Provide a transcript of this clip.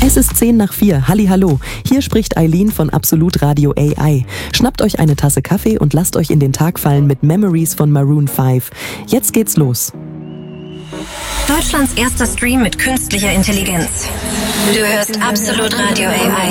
Es ist 3:50. Hallihallo. Hier spricht Eileen von Absolut Radio AI. Schnappt euch eine Tasse Kaffee und lasst euch in den Tag fallen mit Memories von Maroon 5. Jetzt geht's los. Deutschlands erster Stream mit künstlicher Intelligenz. Du hörst Absolut Radio AI.